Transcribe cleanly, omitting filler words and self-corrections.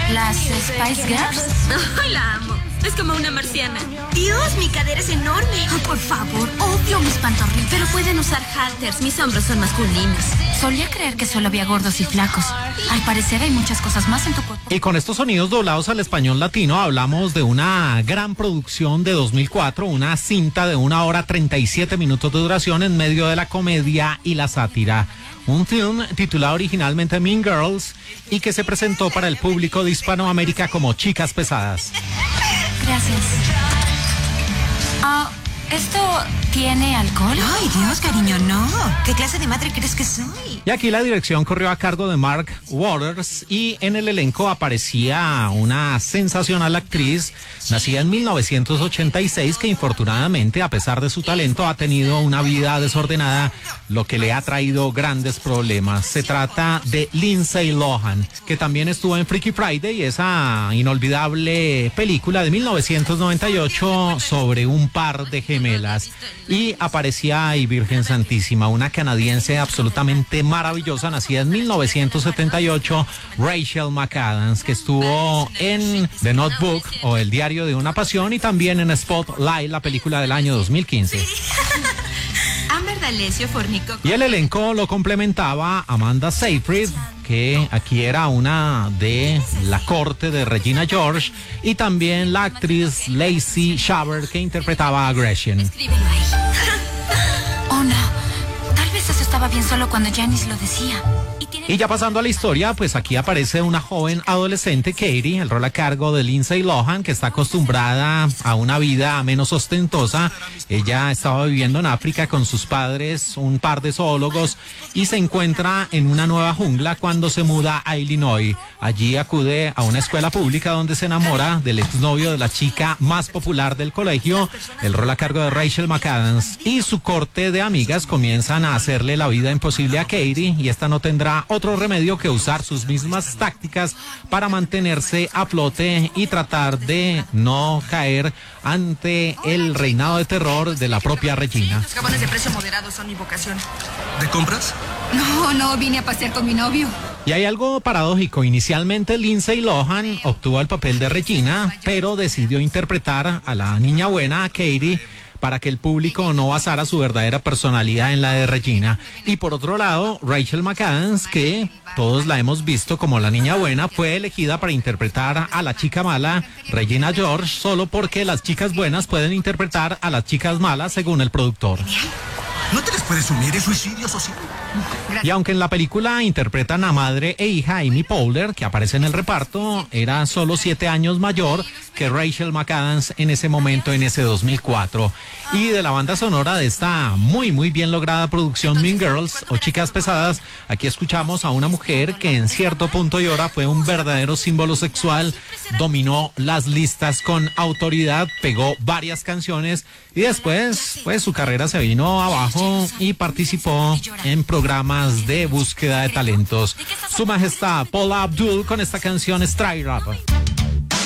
¿Las Spice Girls? Ay, la amo. Es como una marciana. Dios, mi cadera es enorme. Oh, por favor, odio mis pantorrillas. Pero pueden usar halters. Mis hombros son masculinos. Solía creer que solo había gordos y flacos. Al parecer hay muchas cosas más en tu cuerpo. Y con estos sonidos doblados al español latino hablamos de una gran producción de 2004, una cinta de 1 hora 37 minutos de duración en medio de la comedia y la sátira. Un film titulado originalmente Mean Girls y que se presentó para el público de Hispanoamérica como Chicas Pesadas. Gracias. ¿Esto tiene alcohol? Ay, Dios, cariño, no. ¿Qué clase de madre crees que soy? Y aquí la dirección corrió a cargo de Mark Waters y en el elenco aparecía una sensacional actriz nacida en 1986 que infortunadamente, a pesar de su talento, ha tenido una vida desordenada, lo que le ha traído grandes problemas. Se trata de Lindsay Lohan, que también estuvo en Freaky Friday, esa inolvidable película de 1998 sobre un par de gemelas. Y aparecía ahí Virgen Santísima, una canadiense absolutamente maravillosa, nacida en 1978, Rachel McAdams, que estuvo en The Notebook o El Diario de una Pasión y también en Spotlight, la película del año 2015. Amber D'Alessio fornicó. Y el elenco lo complementaba Amanda Seyfried, que aquí era una de la corte de Regina George, y también la actriz Lacey Chabert, que interpretaba a Gretchen. Oh, no. Tal vez eso estaba bien solo cuando Janice lo decía. Y ya pasando a la historia, pues aquí aparece una joven adolescente, Katie, el rol a cargo de Lindsay Lohan, que está acostumbrada a una vida menos ostentosa. Ella estaba viviendo en África con sus padres, un par de zoólogos, y se encuentra en una nueva jungla cuando se muda a Illinois. Allí acude a una escuela pública donde se enamora del exnovio de la chica más popular del colegio, el rol a cargo de Rachel McAdams, y su corte de amigas comienzan a hacerle la vida imposible a Katie, y esta no tendrá otro remedio que usar sus mismas tácticas para mantenerse a flote y tratar de no caer ante el reinado de terror de la propia Regina. Los jabones de precio moderado son mi vocación. ¿De compras? No, vine a pasear con mi novio. Y hay algo paradójico. Inicialmente Lindsay Lohan obtuvo el papel de Regina, pero decidió interpretar a la niña buena, a Katie, para que el público no basara su verdadera personalidad en la de Regina. Y por otro lado, Rachel McAdams, que todos la hemos visto como la niña buena, fue elegida para interpretar a la chica mala, Regina George, solo porque las chicas buenas pueden interpretar a las chicas malas, según el productor. ¿No te les puedes unir? ¿Es suicidio social? Y aunque en la película interpretan a madre e hija, Amy Poehler, que aparece en el reparto, era solo 7 años mayor que Rachel McAdams en ese momento, en ese 2004. Y de la banda sonora de esta muy bien lograda producción Mean Girls o Chicas Pesadas, aquí escuchamos a una mujer que en cierto punto y hora fue un verdadero símbolo sexual, dominó las listas con autoridad, pegó varias canciones y después pues su carrera se vino abajo y participó en programas de búsqueda de talentos. Su Majestad Paula Abdul con esta canción Straight Up.